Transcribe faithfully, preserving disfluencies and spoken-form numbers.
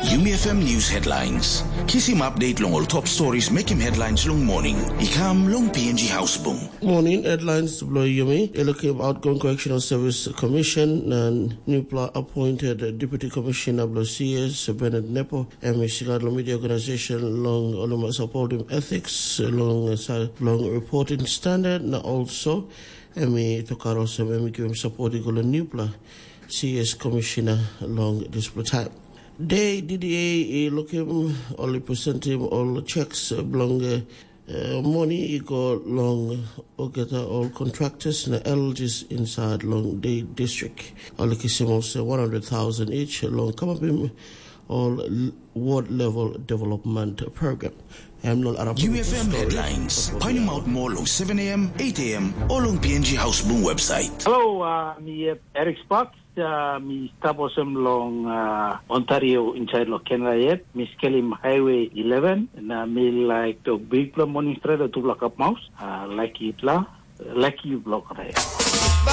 U M F M News Headlines. Kisim update long all top stories make him headlines long morning. Ikam long P N G House boom. Morning headlines to blow Yumi. Elokim Outgoing Correctional Service Commission and Nupla appointed Deputy Commissioner of C S Bernard Nepo and Michigan Media Organization long Oluma supporting ethics long long reporting standard and also Emi Tokaro Emi give supporting Nupla C S Commissioner long display time. They D D A looking only presenting all checks belong uh, money go long or get all contractors and L Gs inside long day district. All the one hundred thousand each long come up in all ward level development program. U M F M headlines. Finding out more long seven a.m., eight a.m. all on P N G House Boom website. Hello, uh, me uh, Eric Sparks. Uh, me stabosem long uh, Ontario inside lo Canada yet. Me scaling Highway eleven. And uh, me like the big morning straight to block up mouse. Uh, like it la. Like you block right.